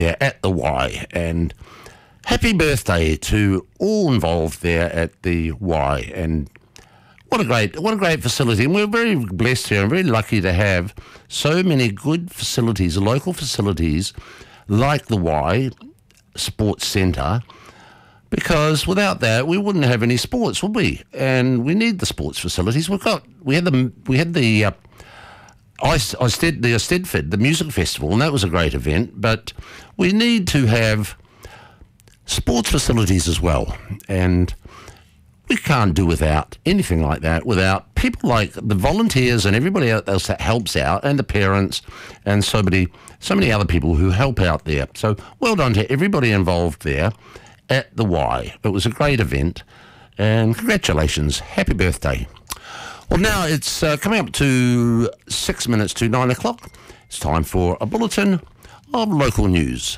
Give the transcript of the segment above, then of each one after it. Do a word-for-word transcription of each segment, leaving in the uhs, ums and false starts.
Yeah, at the Y. And happy birthday to all involved there at the Y. And what a great, what a great facility. And we're very blessed here and very lucky to have so many good facilities, local facilities like the Y Sports Centre, because without that we wouldn't have any sports, would we? And we need the sports facilities. We've got, we had the, we had the, uh, Isted, the Eisteddfod, the music festival, and that was a great event, but we need to have sports facilities as well, and we can't do without anything like that without people like the volunteers and everybody else that helps out, and the parents and so many, so many other people who help out there. So well done to everybody involved there at the Y. It was a great event, and congratulations. Happy birthday. Well, now it's uh, coming up to six minutes to nine o'clock. It's time for a bulletin of local news.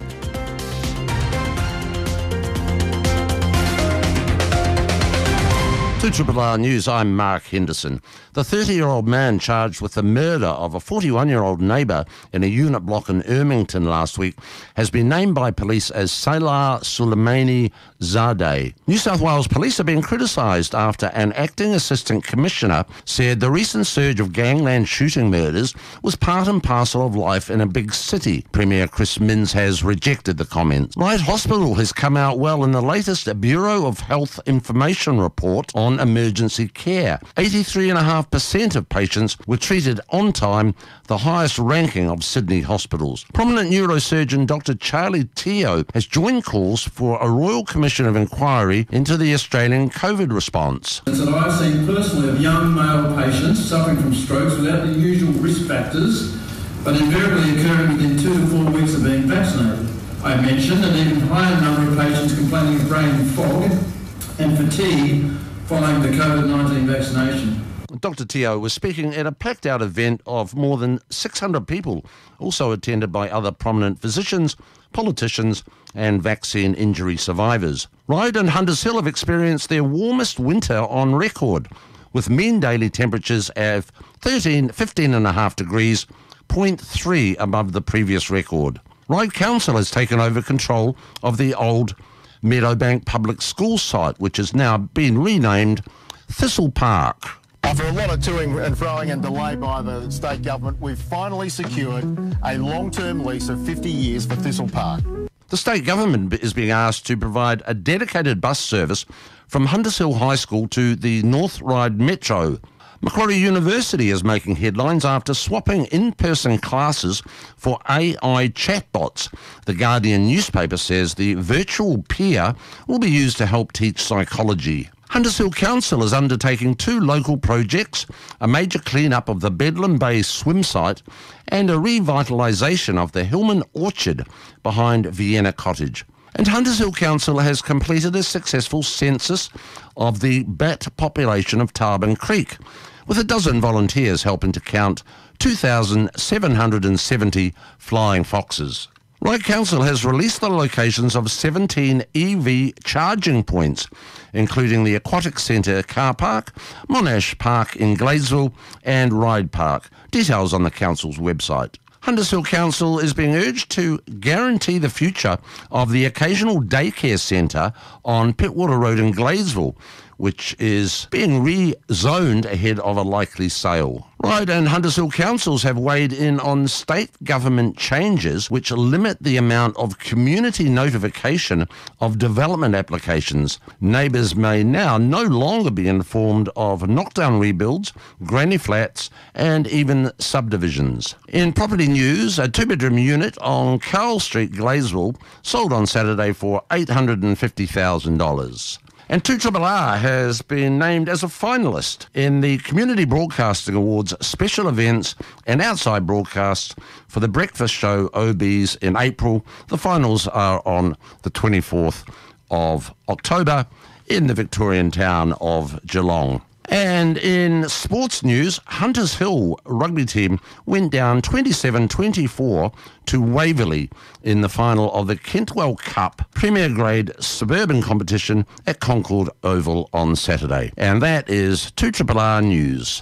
To Triple R News, I'm Mark Henderson. The thirty-year-old man charged with the murder of a forty-one-year-old neighbour in a unit block in Ermington last week has been named by police as Salah Suleimani Zadeh. New South Wales Police are being criticised after an acting assistant commissioner said the recent surge of gangland shooting murders was part and parcel of life in a big city. Premier Chris Minns has rejected the comments. Ryde Hospital has come out well in the latest Bureau of Health Information report on emergency care. eighty-three point five percent of patients were treated on time, the highest ranking of Sydney hospitals. Prominent neurosurgeon Doctor Charlie Teo has joined calls for a Royal Commission of Inquiry into the Australian COVID response. That I've seen personally of young male patients suffering from strokes without the usual risk factors, but invariably occurring within two to four weeks of being vaccinated. I mentioned an even higher number of patients complaining of brain fog and fatigue following the COVID nineteen vaccination. Doctor Teo was speaking at a packed-out event of more than six hundred people, also attended by other prominent physicians, politicians and vaccine injury survivors. Ryde and Hunters Hill have experienced their warmest winter on record, with mean daily temperatures of thirteen, fifteen and a half degrees, zero point three above the previous record. Ryde Council has taken over control of the old Meadowbank Public School site, which has now been renamed Thistle Park. After a lot of toing and froing and delay by the state government, we've finally secured a long-term lease of fifty years for Thistle Park. The state government is being asked to provide a dedicated bus service from Hunters Hill High School to the North Ryde Metro. Macquarie University is making headlines after swapping in-person classes for A I chatbots. The Guardian newspaper says the virtual peer will be used to help teach psychology. Hunters Hill Council is undertaking two local projects, a major clean-up of the Bedlam Bay swim site and a revitalisation of the Hillman Orchard behind Vienna Cottage. And Hunters Hill Council has completed a successful census of the bat population of Tarban Creek, with a dozen volunteers helping to count two thousand seven hundred seventy flying foxes. Ryde Council has released the locations of seventeen E V charging points, including the Aquatic Centre car park, Monash Park in Gladesville and Ryde Park. Details on the council's website. Hunters Hill Council is being urged to guarantee the future of the occasional daycare centre on Pittwater Road in Gladesville, which is being rezoned ahead of a likely sale. Ryde and Hunters Hill councils have weighed in on state government changes which limit the amount of community notification of development applications. Neighbours may now no longer be informed of knockdown rebuilds, granny flats and even subdivisions. In property news, a two-bedroom unit on Carl Street, Gladesville, sold on Saturday for eight hundred fifty thousand dollars. And two R R R has been named as a finalist in the Community Broadcasting Awards Special Events and Outside Broadcasts for the Breakfast Show O Bs in April. The finals are on the twenty-fourth of October in the Victorian town of Geelong. And in sports news, Hunters Hill rugby team went down twenty-seven twenty-four to Waverley in the final of the Kentwell Cup Premier Grade Suburban Competition at Concord Oval on Saturday. And that is two R R R News.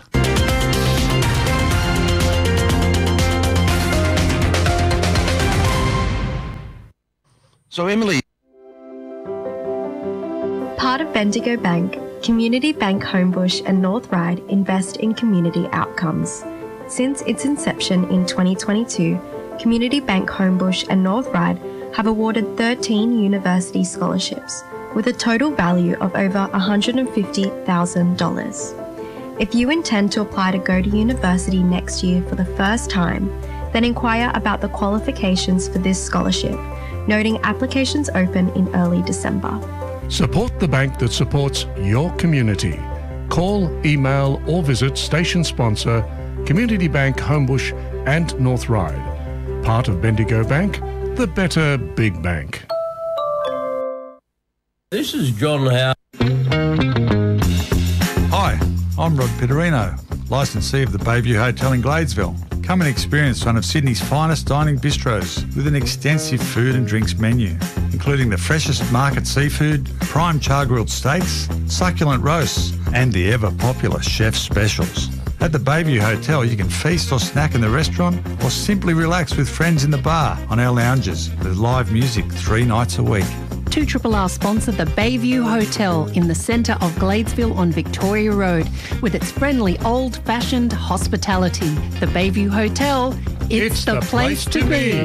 So, Emily. Part of Bendigo Bank, Community Bank Homebush and North Ryde invest in community outcomes. Since its inception in twenty twenty-two, Community Bank Homebush and North Ryde have awarded thirteen university scholarships with a total value of over one hundred fifty thousand dollars. If you intend to apply to go to university next year for the first time, then inquire about the qualifications for this scholarship, noting applications open in early December. Support the bank that supports your community. Call, email or visit station sponsor Community Bank Homebush and North Ryde. Part of Bendigo Bank, the better big bank. This is John Howe. Hi, I'm Rod Pitterino, licensee of the Bayview Hotel in Gladesville. Come and experience one of Sydney's finest dining bistros with an extensive food and drinks menu, including the freshest market seafood, prime char-grilled steaks, succulent roasts, and the ever-popular chef's specials. At the Bayview Hotel, you can feast or snack in the restaurant or simply relax with friends in the bar on our lounges with live music three nights a week. two R R R sponsor the Bayview Hotel in the centre of Gladesville on Victoria Road with its friendly old-fashioned hospitality. The Bayview Hotel, it's, It's the, the place, place to to be.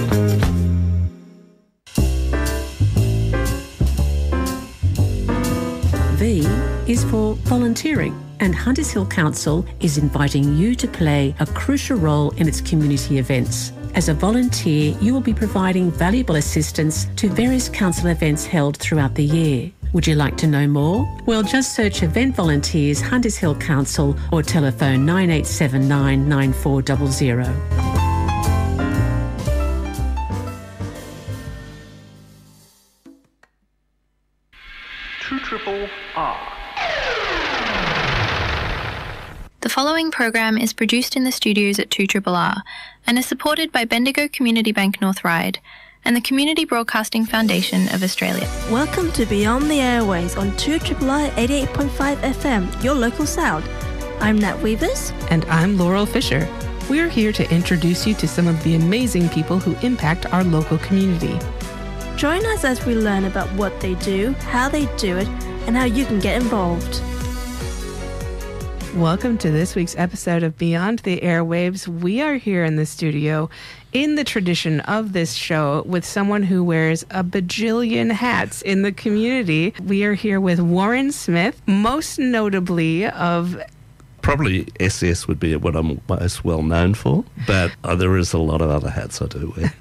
V is for volunteering, and Hunters Hill Council is inviting you to play a crucial role in its community events. As a volunteer, you will be providing valuable assistance to various council events held throughout the year. Would you like to know more? Well, just search Event Volunteers Hunters Hill Council or telephone nine eight seven nine, nine four zero zero. two R R R. The following program is produced in the studios at two R R R and is supported by Bendigo Community Bank North Ryde and the Community Broadcasting Foundation of Australia. Welcome to Beyond the Airways on two R R R eighty-eight point five F M, your local sound. I'm Nat Weavers. And I'm Laurel Fisher. We're here to introduce you to some of the amazing people who impact our local community. Join us as we learn about what they do, how they do it, and how you can get involved. Welcome to this week's episode of Beyond the Airwaves. We are here in the studio in the tradition of this show with someone who wears a bajillion hats in the community. We are here with Warren Smith, most notably of... Probably S S would be what I'm most well known for, but uh, there is a lot of other hats I do wear.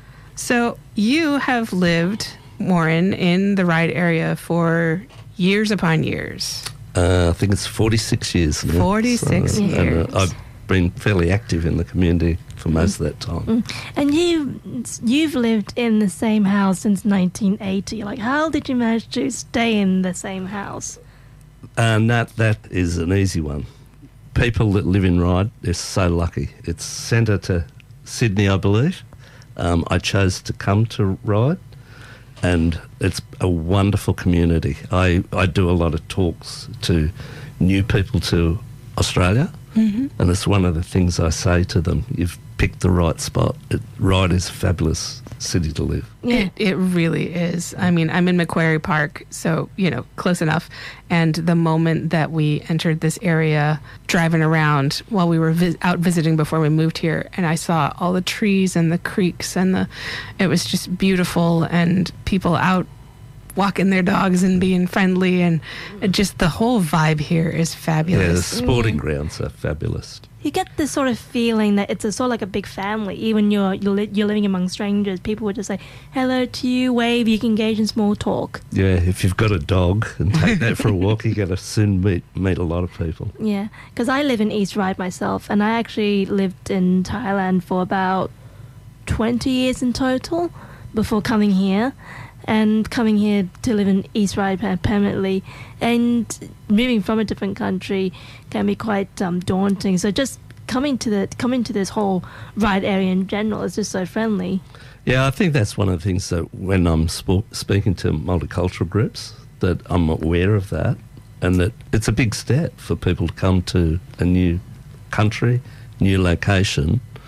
So you have lived, Warren, in the Ryde area for years upon years. Uh, I think it's forty-six years now. forty-six so, years. And, uh, I've been fairly active in the community for most of that time. Mm. And you, you've lived in the same house since nineteen eighty. Like, how did you manage to stay in the same house? And that, that is an easy one. People that live in Ryde, they're so lucky. It's centre to Sydney, I believe. Um, I chose to come to Ryde, and it's a wonderful community. I, I do a lot of talks to new people to Australia, mm-hmm. and it's one of the things I say to them. You've picked the right spot. It, Ryde is a fabulous city to live. Yeah. It, it really is. I mean, I'm in Macquarie Park, so, you know, close enough. And the moment that we entered this area, driving around while we were vis- out visiting before we moved here, and I saw all the trees and the creeks and the, it was just beautiful, and people out walking their dogs and being friendly, and just the whole vibe here is fabulous. Yeah, the sporting grounds are fabulous. You get this sort of feeling that it's a sort of like a big family. Even you're you're, li- you're living among strangers, people would just say hello to you, wave, you can engage in small talk. Yeah, if you've got a dog and take that for a walk, you're going to soon meet meet a lot of people. Yeah, because I live in East Ryde myself, and I actually lived in Thailand for about twenty years in total before coming here. And coming here to live in East Ryde permanently, and moving from a different country can be quite um, daunting. So just coming to the coming to this whole Ryde area in general is just so friendly. Yeah, I think that's one of the things that when I'm sp- speaking to multicultural groups, that I'm aware of that, and that it's a big step for people to come to a new country, new location,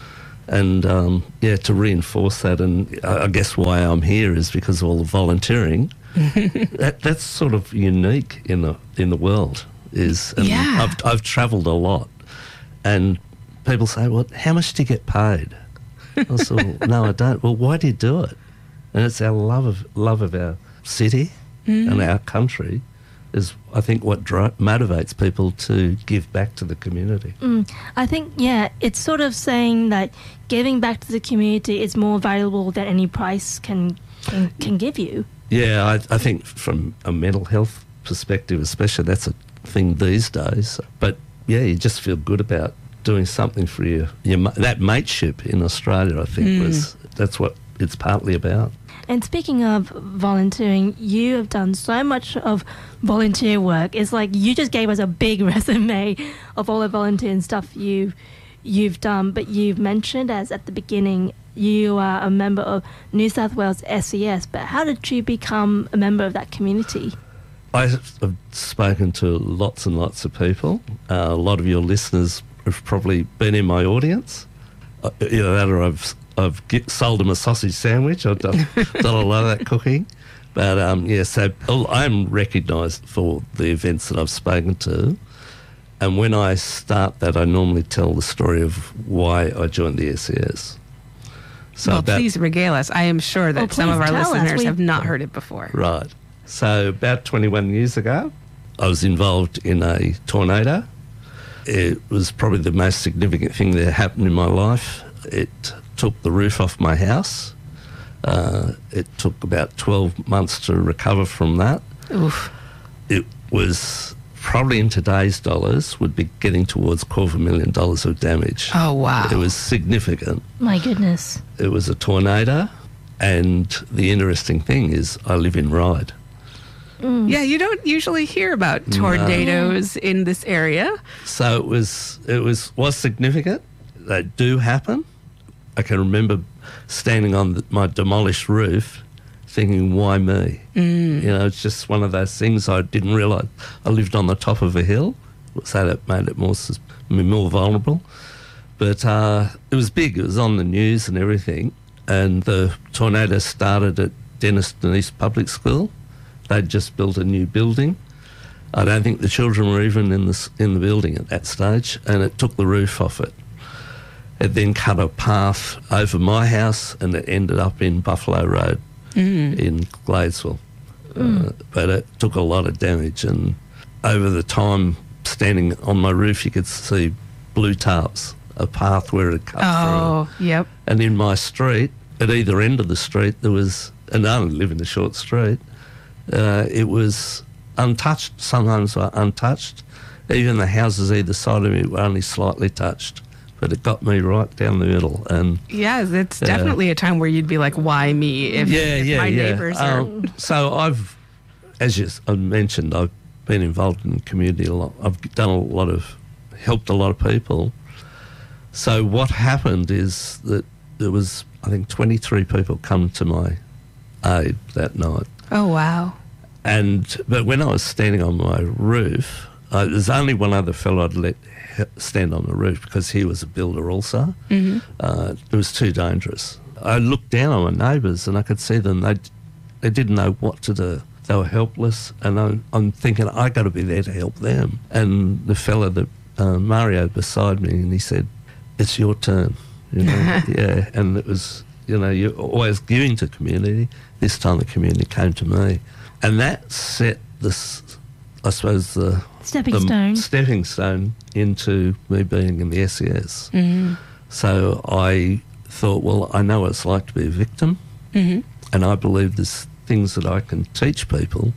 And, um, yeah, to reinforce that, and I I guess why I'm here is because of all the volunteering. that, that's sort of unique in the in the world. Is and Yeah. I've I've travelled a lot, and people say, "Well, how much do you get paid?" I said, well, "No, I don't." Well, why do you do it? And it's our love of love of our city Mm. and our country is, I think, what dri- motivates people to give back to the community. Mm, I think, yeah, it's sort of saying that giving back to the community is more valuable than any price can can, can give you. Yeah, I, I think from a mental health perspective, especially, that's a thing these days. But yeah, you just feel good about doing something for your, your ma- that mateship in Australia. I think Mm. was that's what it's partly about. And speaking of volunteering, you have done so much of volunteer work. It's like you just gave us a big resume of all the volunteering stuff you you've done. But you've mentioned, as at the beginning, you are a member of New South Wales S E S. But how did you become a member of that community? I've spoken to lots and lots of people. Uh, a lot of your listeners have probably been in my audience. Uh, you know, that or I've I've get, sold them a sausage sandwich. I've done, done a lot of that cooking. But, um, yeah, so I'm recognised for the events that I've spoken to. And when I start that, I normally tell the story of why I joined the S E S. So well, about, please regale us. I am sure that Oh, some of please our tell us. listeners We- have not heard it before. Right. So about twenty-one years ago, I was involved in a tornado. It was probably the most significant thing that happened in my life. It took the roof off my house. Uh, it took about twelve months to recover from that. Oof. It was probably in today's dollars would be getting towards quarter of a million dollars of damage. Oh, wow. It was significant. My goodness. It was a tornado, and the interesting thing is I live in Ryde. Yeah, you don't usually hear about tornadoes in this area. So it was it was was significant. They do happen. I can remember standing on the, my demolished roof thinking, why me? Mm. You know, it's just one of those things I didn't realise. I lived on the top of a hill, so that made it more, sus- more vulnerable. But uh, it was big. It was on the news and everything. And the tornado started at Denniston East Public School. They'd just built a new building. I don't think the children were even in the, s- in the building at that stage, and it took the roof off it. It then cut a path over my house, and it ended up in Buffalo Road Mm. in Gladesville. Mm. Uh, but it took a lot of damage, and over the time standing on my roof, you could see blue tarps, a path where it cut Oh, through. yep. And in my street, at either end of the street, there was, and I only live in a short street, uh, it was untouched. Sometimes were untouched. Even the houses either side of me were only slightly touched. But it got me right down the middle. And Yeah, it's uh, definitely a time where you'd be like, why me? If, yeah, if yeah, my yeah. neighbours are... Um, so I've, as you s- I mentioned, I've been involved in the community a lot. I've done a lot of, helped a lot of people. So what happened is that there was, I think, twenty-three people come to my aid that night. Oh, wow. And but when I was standing on my roof, uh, there's only one other fellow I'd let he- stand on the roof because he was a builder also. Mhm. Uh, it was too dangerous. I looked down on my neighbours and I could see them. They they didn't know what to do. They were helpless, and I'm, I'm thinking I got to be there to help them. And the fella that uh, Mario beside me, and he said, "It's your turn." You know, yeah. And it was, you know, you're always giving to community. This time the community came to me, and that set this, I suppose, the Stepping the stone. stepping stone into me being in the S E S. Mhm. So I thought, well, I know what it's like to be a victim, Mhm. and I believe there's things that I can teach people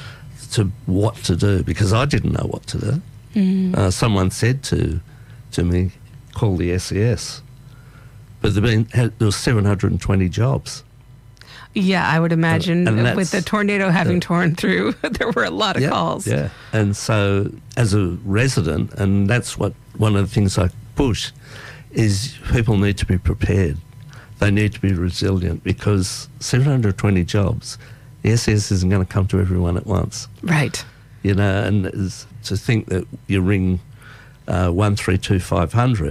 to what to do, because I didn't know what to do. Mm. Uh, someone said to to me, call the S E S, but there been had, there was seven hundred twenty jobs. Yeah, I would imagine And uh, with that's- the tornado having uh, torn through, there were a lot of yeah, calls. Yeah, and so as a resident, and that's what one of the things I push, is people need to be prepared. They need to be resilient, because seven hundred twenty jobs, the S E S isn't going to come to everyone at once. Right. You know, and it's, to think that you ring uh, one three two five hundred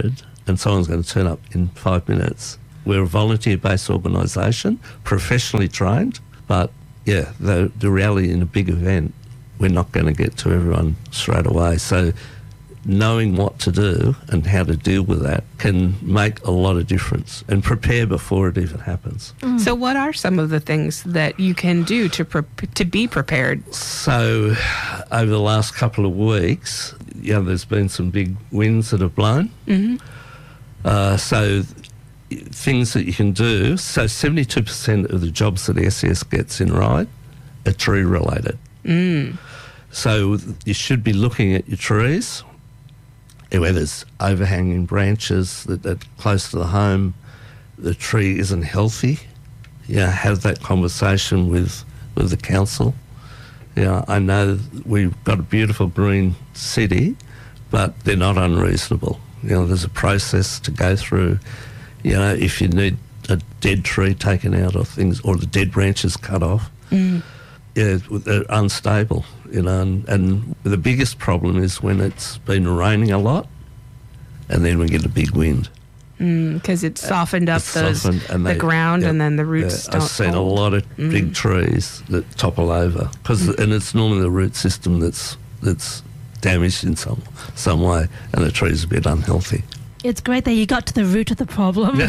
and someone's going to turn up in five minutes. We're a volunteer-based organisation, professionally trained, but yeah, the, the reality in a big event, we're not going to get to everyone straight away. So knowing what to do and how to deal with that can make a lot of difference, and prepare before it even happens. Mm. So what are some of the things that you can do to pre- to be prepared? So over the last couple of weeks, yeah, there's been some big winds that have blown. Mm-hmm. Uh, so things that you can do, so seventy-two percent of the jobs that S E S gets in Ryde are tree related. Mm. So you should be looking at your trees, where there's overhanging branches that, that are close to the home, the tree isn't healthy. Yeah, have that conversation with, with the council. Yeah, I know we've got a beautiful green city, but they're not unreasonable. You know, there's a process to go through. You know, if you need a dead tree taken out or things, or the dead branches cut off, mm. yeah, they're unstable. You know, and, and the biggest problem is when it's been raining a lot, and then we get a big wind. Because mm, it's softened up it's those softened and the they, ground, yeah, and then the roots yeah, don't I've seen hold. a lot of mm. big trees that topple over, cause, mm. and it's normally the root system that's that's damaged in some some way, and the tree's a bit unhealthy. It's great that you got to the root of the problem.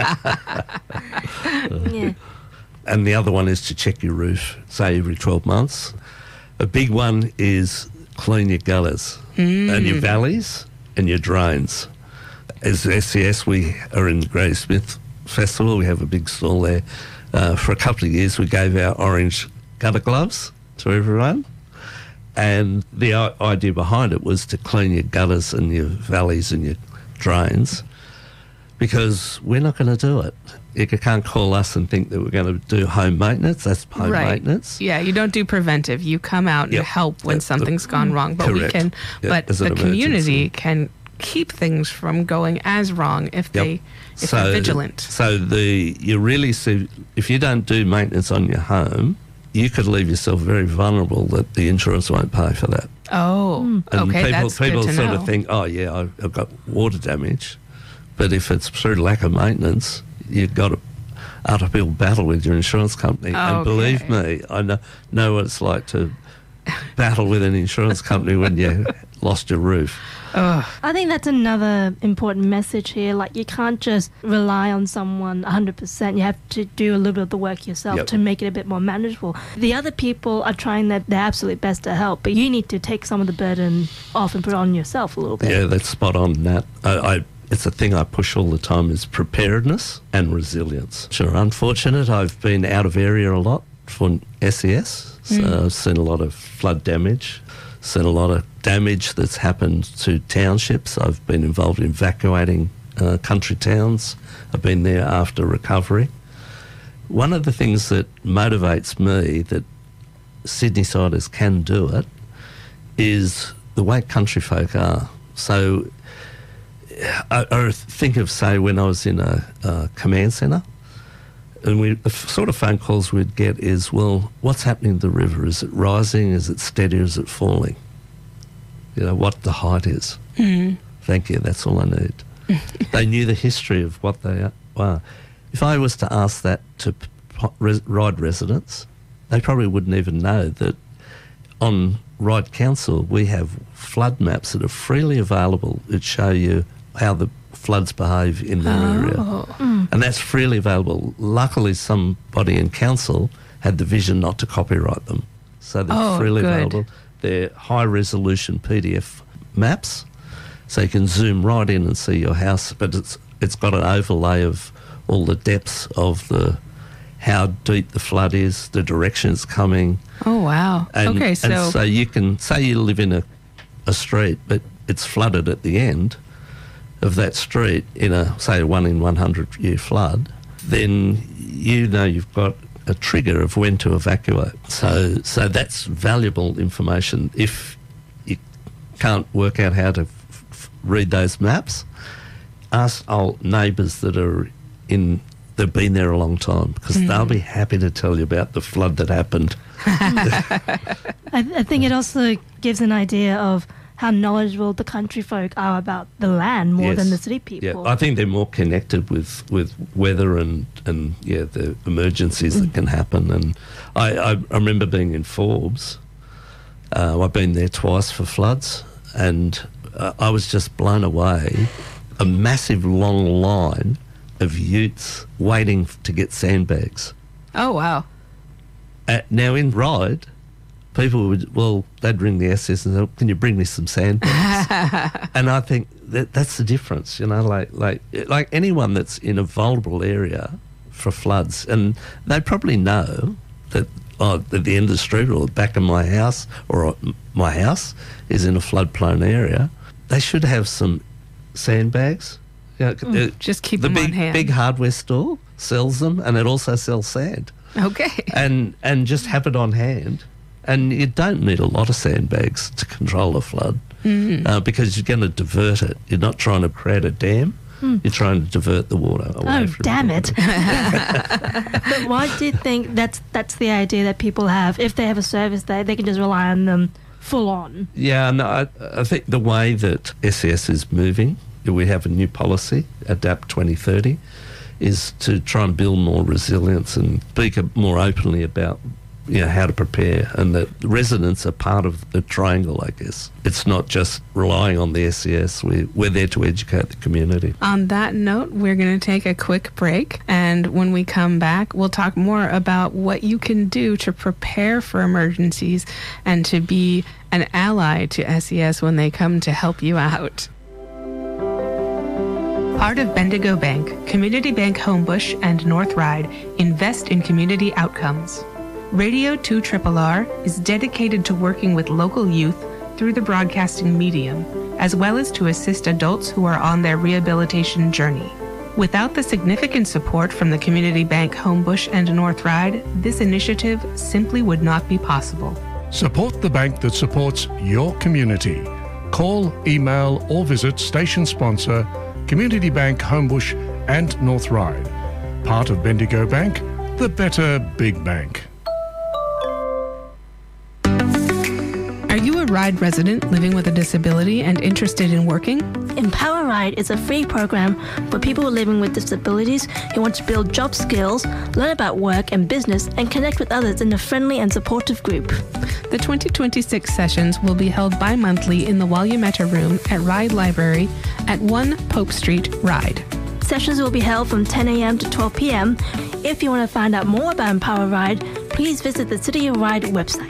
Yeah. And the other one is to check your roof, say every twelve months. A big one is clean your gutters mm. and your valleys and your drains. As S C S, we are in the Granny Smith Festival. We have a big stall there. Uh, for a couple of years, we gave our orange gutter gloves to everyone. And the i- idea behind it was to clean your gutters and your valleys and your drains, because we're not going to do it. You can't call us and think that we're going to do home maintenance. That's home right. maintenance. Yeah, you don't do preventive. You come out and Yep. help when Yep. something's gone wrong. But Correct. we can. Yep. But As an the community emergency. can keep things from going as wrong if Yep. they if so, they're vigilant. So the you really see, if you don't do maintenance on your home, you could leave yourself very vulnerable that the insurance won't pay for that. Oh, And okay, people, that's people good to sort know. of think, oh yeah, I've, I've got water damage, but if it's through lack of maintenance, you've got to uphill battle with your insurance company. And Okay. believe me, I know, know what it's like to battle with an insurance company when you lost your roof. Ugh. I think that's another important message here. Like, you can't just rely on someone one hundred percent. You have to do a little bit of the work yourself Yep. to make it a bit more manageable. The other people are trying their, their absolute best to help, but you need to take some of the burden off and put it on yourself a little bit. Yeah, that's spot on, Nat. I, I, it's a thing I push all the time, is preparedness and resilience. Sure, unfortunate, I've been out of area a lot for S E S, so Mm. I've seen a lot of flood damage, seen a lot of damage that's happened to townships. I've been involved in evacuating uh, country towns. I've been there after recovery. One of the things that motivates me that Sydney-siders can do it is the way country folk are. So I, I think of, say, when I was in a, a command centre, and we, the f- sort of phone calls we'd get is, well, what's happening to the river? Is it rising? Is it steady? Or is it falling? You know, what the height is. Mm. Thank you, that's all I need. They knew the history of what they are. Wow. If I was to ask that to p- po- res- Ryde residents, they probably wouldn't even know that on Ryde Council we have flood maps that are freely available that show you how the floods behave in their Oh. area. Mm. And that's freely available. Luckily, somebody in council had the vision not to copyright them. So they're Oh, freely good. available. They're high-resolution P D F maps, so you can zoom right in and see your house, but it's it's got an overlay of all the depths of the how deep the flood is, the direction it's coming. Oh, wow. And, okay, so, and so you can, say you live in a, a street, but it's flooded at the end of that street in a, say, a one in one hundred year flood, then you know you've got a trigger of when to evacuate. So, so that's valuable information. If you can't work out how to f- f- read those maps, ask old neighbours that are in, they've been there a long time, because Mm. they'll be happy to tell you about the flood that happened. I, I think it also gives an idea of how knowledgeable the country folk are about the land more Yes. than the city people. Yeah, I think they're more connected with, with weather and, and yeah, the emergencies that can happen. And I, I, I remember being in Forbes. Uh, I've been there twice for floods, and uh, I was just blown away. A massive long line of utes waiting to get sandbags. Oh, wow. Uh, now in Ryde, people would, well, they'd ring the S S and say, can you bring me some sandbags? And I think that that's the difference, you know, like, like, like anyone that's in a vulnerable area for floods, and they probably know that oh, at the end of the street or the back of my house or my house is in a flood-prone area, they should have some sandbags. You know, Mm, uh, just keep the them big, on hand. big hardware store sells them, and it also sells sand. Okay. And and just have it on hand. And you don't need a lot of sandbags to control a flood Mm. uh, because you're going to divert it. You're not trying to create a dam. Mm. You're trying to divert the water away Oh, from damn it. But why do you think that's that's the idea that people have? If they have a service there, they can just rely on them full on. Yeah, no, I, I think the way that S E S is moving, we have a new policy, Adapt twenty thirty, is to try and build more resilience and speak more openly about, you know, how to prepare, and that residents are part of the triangle, I guess. It's not just relying on the S E S. We're, we're there to educate the community. On that note, we're going to take a quick break, and when we come back, we'll talk more about what you can do to prepare for emergencies and to be an ally to S E S when they come to help you out. Part of Bendigo Bank, Community Bank Homebush and North Ryde invest in community outcomes. Radio two R R R is dedicated to working with local youth through the broadcasting medium, as well as to assist adults who are on their rehabilitation journey. Without the significant support from the Community Bank Homebush and North Ryde, this initiative simply would not be possible. Support the bank that supports your community. Call, email or visit station sponsor Community Bank Homebush and North Ryde. Part of Bendigo Bank, the better big bank. Are you a Ryde resident living with a disability and interested in working? Empower Ryde is a free program for people living with disabilities who want to build job skills, learn about work and business, and connect with others in a friendly and supportive group. The twenty twenty-six sessions will be held bi-monthly in the Wayumata Room at Ryde Library at one Pope Street, Ryde. Sessions will be held from ten a.m. to twelve p.m. If you want to find out more about Empower Ryde, please visit the City of Ryde website.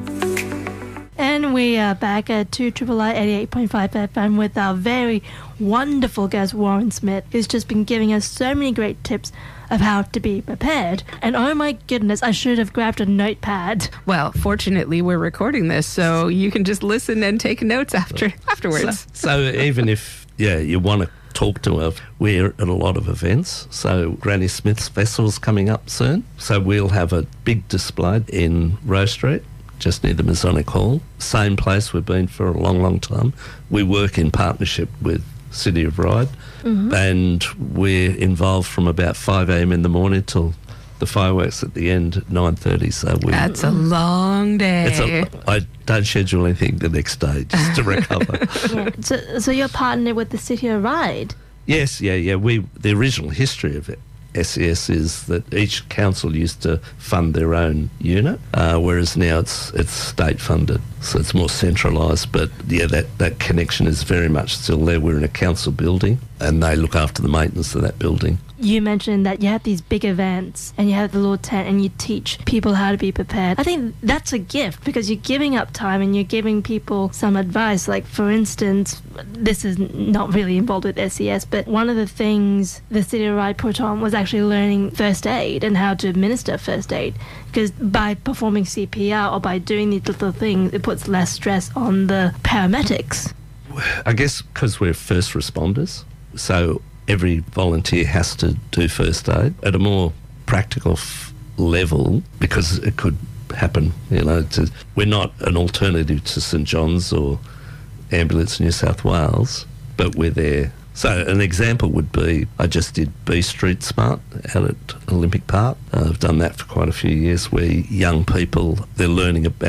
And we are back at two R R R eighty-eight point five F M with our very wonderful guest, Warren Smith, who's just been giving us so many great tips of how to be prepared. And oh my goodness, I should have grabbed a notepad. Well, fortunately, we're recording this, so you can just listen and take notes after afterwards. So, so even if, yeah, you want to talk to us, we're at a lot of events. So Granny Smith's Festival's coming up soon. So we'll have a big display in Rose Street, just near the Masonic Hall. Same place we've been for a long, long time. We work in partnership with City of Ryde, Mm-hmm. and we're involved from about five a.m. in the morning till the fireworks at the end at nine thirty. So we, That's a long day. it's a, I don't schedule anything the next day just to recover. Yeah. So, so you're partnered with the City of Ryde. Yes, yeah, yeah. We the original history of it, S E S is that each council used to fund their own unit, uh, whereas now it's it's state funded, so it's more centralised. But yeah, that, that connection is very much still there. We're in a council building, and they look after the maintenance of that building. You mentioned that you have these big events and you have the little tent and you teach people how to be prepared. I think that's a gift because you're giving up time and you're giving people some advice. Like, for instance, this is not really involved with S E S, but one of the things the City of Ryde put on was actually learning first aid and how to administer first aid. Because by performing C P R or by doing these little things, it puts less stress on the paramedics. I guess because we're first responders, so every volunteer has to do first aid at a more practical f- level because it could happen. You know, to, we're not an alternative to St John's or Ambulance New South Wales, but we're there. So an example would be I just did B Street Smart out at Olympic Park. Uh, I've done that for quite a few years where young people, they're learning about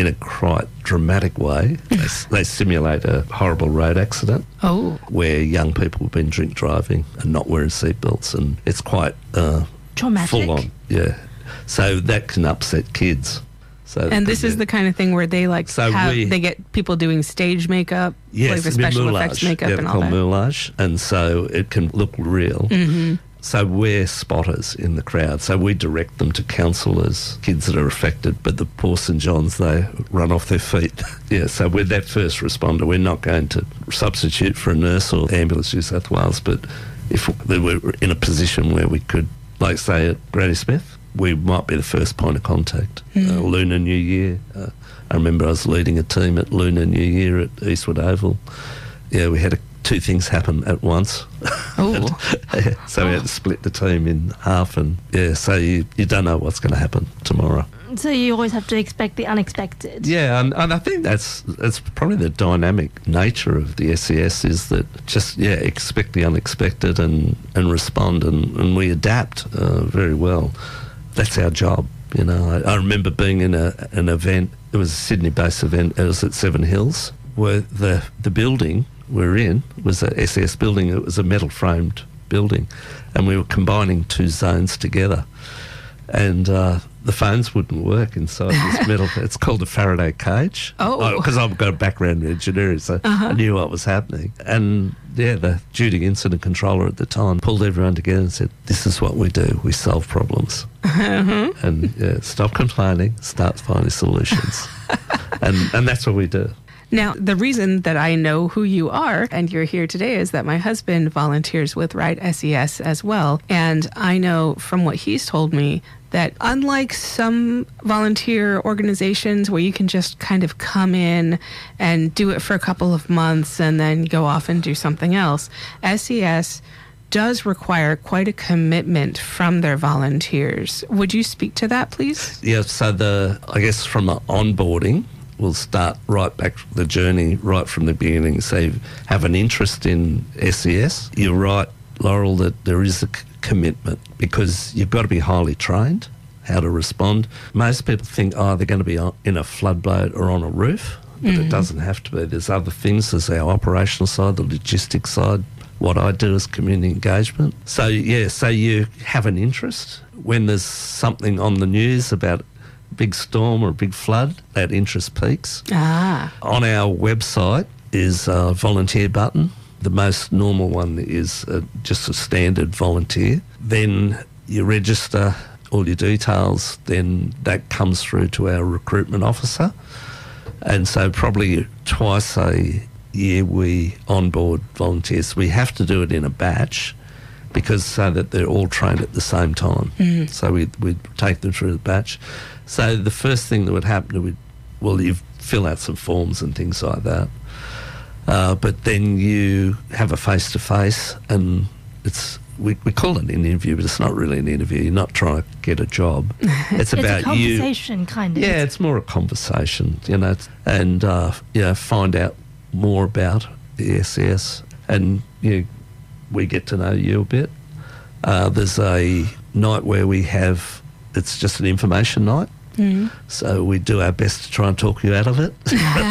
in a quite dramatic way. they, they simulate a horrible road accident oh. where young people have been drink driving and not wearing seatbelts, and it's quite uh, traumatic. Full on, yeah. So that can upset kids. So and this is the kind of thing where they like so have, we, they get people doing stage makeup, yes, like the special moulage, effects makeup yeah, and all called that. moulage, and so it can look real. Mm-hmm. So we're spotters in the crowd. So we direct them to counsellors, kids that are affected, but the poor St John's, they run off their feet. yeah, so we're that first responder. We're not going to substitute for a nurse or Ambulance New South Wales, but if we were in a position where we could, like say at Granny Smith, we might be the first point of contact. Mm. Uh, Lunar New Year. Uh, I remember I was leading a team at Lunar New Year at Eastwood Oval. Yeah, we had a two things happen at once. Oh. so we had to split the team in half, and yeah, so you, you don't know what's going to happen tomorrow. So you always have to expect the unexpected. Yeah, and, and I think that's that's probably the dynamic nature of the S E S, is that just, yeah, expect the unexpected and, and respond, and, and we adapt uh, very well. That's our job, you know. I, I remember being in a, an event, it was a Sydney-based event, it was at Seven Hills, where the, the building we're in was a S E S building. It was a metal-framed building, and we were combining two zones together. And uh, the phones wouldn't work inside this metal. It's called a Faraday cage. Oh. Because I've got a background in engineering, so uh-huh. I knew what was happening. And, yeah, the duty incident controller at the time pulled everyone together and said, this is what we do. We solve problems. Uh-huh. And, yeah, stop complaining, start finding solutions. and and that's what we do. Now, the reason that I know who you are and you're here today is that my husband volunteers with Ride S E S as well. And I know from what he's told me that unlike some volunteer organizations where you can just kind of come in and do it for a couple of months and then go off and do something else, S E S does require quite a commitment from their volunteers. Would you speak to that, please? Yeah, so the, I guess from the onboarding, we'll start right back the journey right from the beginning. So you have an interest in S E S. You're right, Laurel, that there is a c- commitment because you've got to be highly trained how to respond. Most people think, oh, they're going to be on, in a floodboat or on a roof, but mm-hmm. it doesn't have to be. There's other things. There's our operational side, the logistics side, what I do is community engagement. So, yeah, so you have an interest. When there's something on the news about big storm or a big flood, that interest peaks. Ah. On our website is a volunteer button. The most normal one is uh, just a standard volunteer. Then you register all your details, then that comes through to our recruitment officer. And so probably twice a year we onboard volunteers. We have to do it in a batch because so that they're all trained at the same time. Mm. So we we take them through the batch. So the first thing that would happen would, well, you fill out some forms and things like that. Uh, but then you have a face-to-face, and it's we, we call it an interview, but it's not really an interview. You're not trying to get a job. It's about it's a you. conversation, kind of. Yeah, it's more a conversation, you know, and uh, you know, find out more about the S E S, and you know, we get to know you a bit. Uh, there's a night where we have, it's just an information night. Mm. So we do our best to try and talk you out of it.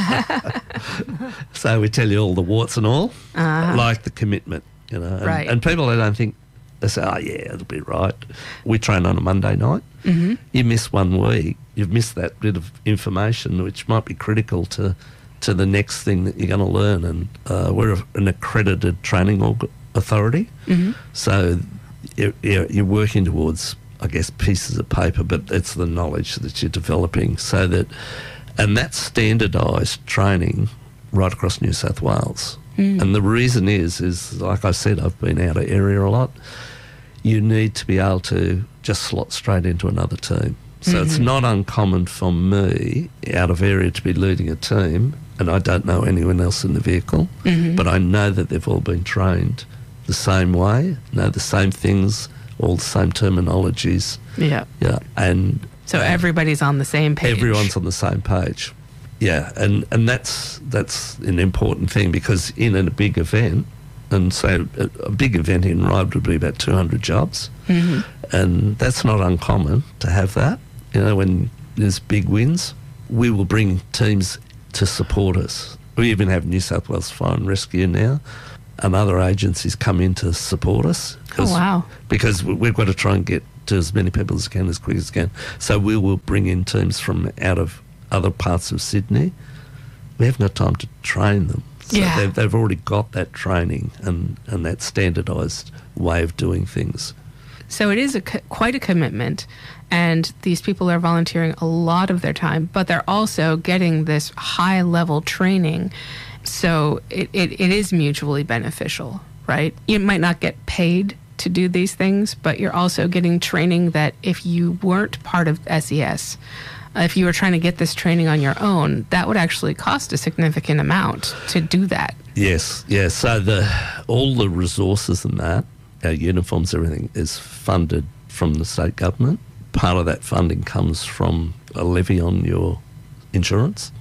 So we tell you all the warts and all, uh-huh. like the commitment, you know. And, right. and people, I don't think, they say, oh, yeah, it'll be right. We train on a Monday night. Mm-hmm. You miss one week, you've missed that bit of information, which might be critical to, to the next thing that you're going to learn. And uh, we're an accredited training org- authority. Mm-hmm. So you're, you're working towards, I guess, pieces of paper, but it's the knowledge that you're developing, so that, and that's standardised training right across New South Wales. Mm. And the reason is, is like I said, I've been out of area a lot. You need to be able to just slot straight into another team. So mm-hmm. it's not uncommon for me out of area to be leading a team, and I don't know anyone else in the vehicle, mm-hmm. but I know that they've all been trained the same way, know the same things, all the same terminologies. Yeah. Yeah. And so everybody's on the same page. Everyone's on the same page. Yeah. And, and that's that's an important thing, because in a big event, and so a, a big event in Ryde would be about two hundred jobs. Mm-hmm. And that's not uncommon to have that. You know, when there's big wins, we will bring teams to support us. We even have New South Wales Fire and Rescue now, and other agencies come in to support us. Oh, wow. Because we've got to try and get to as many people as can as quick as can. So we will bring in teams from out of other parts of Sydney. We haven't got time to train them. So Yeah. they've, they've already got that training and, and that standardised way of doing things. So it is a, co- quite a commitment, and these people are volunteering a lot of their time, but they're also getting this high-level training. So it, it, it is mutually beneficial, right? You might not get paid to do these things, but you're also getting training that if you weren't part of S E S, if you were trying to get this training on your own, that would actually cost a significant amount to do that. Yes, yes. So the all the resources and that, our uniforms, everything, is funded from the state government. Part of that funding comes from a levy on your insurance.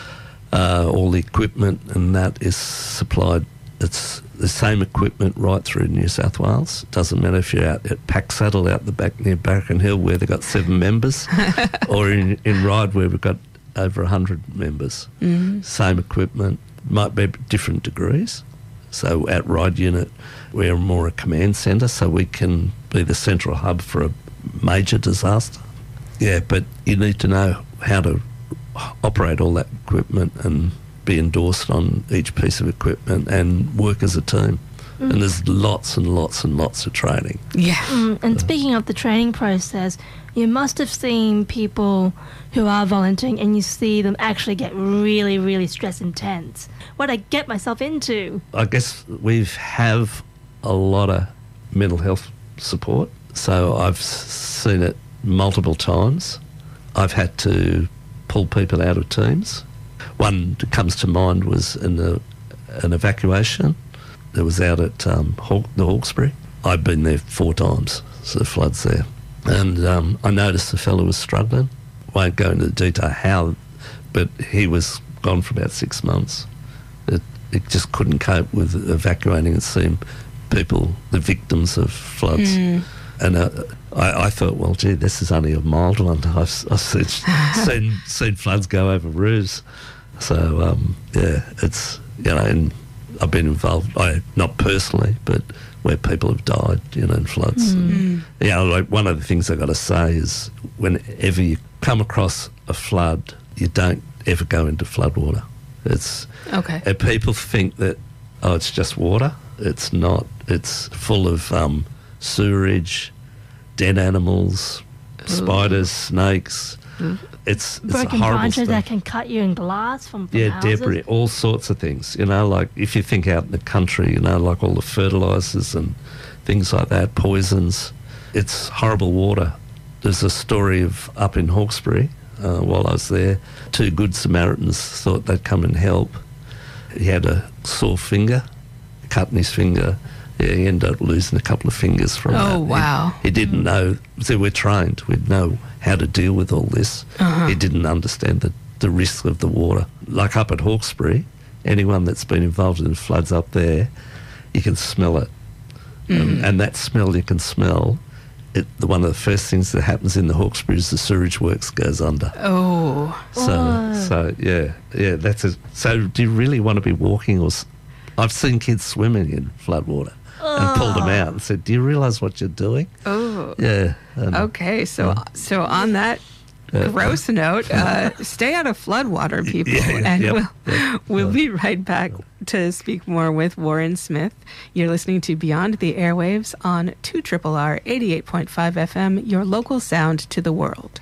Uh, all the equipment and that is supplied. It's the same equipment right through New South Wales. It doesn't matter if you're out at Packsaddle out the back near Barracan Hill where they've got seven members or in, in Ryde where we've got over one hundred members. Mm-hmm. Same equipment, might be different degrees. So at Ryde Unit, we're more a command centre, so we can be the central hub for a major disaster. Yeah, but you need to know how to operate all that equipment and be endorsed on each piece of equipment and work as a team. Mm. And there's lots and lots and lots of training. Yeah. Mm, and speaking of the training process, you must have seen people who are volunteering and you see them actually get really, really stress intense. What I get myself into. I guess we have a lot of mental health support, so I've s- seen it multiple times. I've had to pull people out of teams. One that comes to mind was in the, an evacuation that was out at um, Haw- the Hawkesbury. I've been there four times, so the flood's there. And um, I noticed the fellow was struggling. Won't go into detail how, but he was gone for about six months. It, it just couldn't cope with evacuating and seeing people, the victims of floods. Mm. And uh, I, I thought, well, gee, this is only a mild one. I've, I've seen, seen, seen floods go over roofs. So, um, yeah, it's, you know, and I've been involved, I not personally, but where people have died, you know, in floods. Mm. And, yeah, like one of the things I've got to say is whenever you come across a flood, you don't ever go into floodwater. It's, Okay. and people think that, oh, it's just water. It's not. It's full of um, sewerage, dead animals, spiders, snakes. Mm. It's, it's Broken horrible branches stuff. that can cut you in glass from, from Yeah, houses. debris, all sorts of things. You know, like if you think out in the country, you know, like all the fertilisers and things like that, poisons. It's horrible water. There's a story of up in Hawkesbury uh, while I was there. Two good Samaritans thought they'd come and help. He had a sore finger, cut in his finger. Yeah, he ended up losing a couple of fingers from that. Oh, wow. He, he didn't know. So we're trained. We'd know how to deal with all this. Uh-huh. He didn't understand the, the risk of the water. Like up at Hawkesbury, anyone that's been involved in floods up there, you can smell it. Mm. Um, and that smell you can smell, it, the, one of the first things that happens in the Hawkesbury is the sewage works goes under. Oh. So, Oh. so yeah, yeah, that's a, so do you really want to be walking or, s- I've seen kids swimming in floodwater and pulled them out and said, do you realise what you're doing? Oh. Yeah. and- Okay, so so on that Yeah. gross note, uh, stay out of floodwater, people, Yeah, yeah, and yep, we'll yep. we'll be right back to speak more with Warren Smith. You're listening to Beyond the Airwaves on two R R R eighty-eight point five F M, your local sound to the world.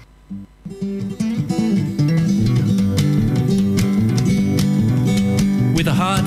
With a heart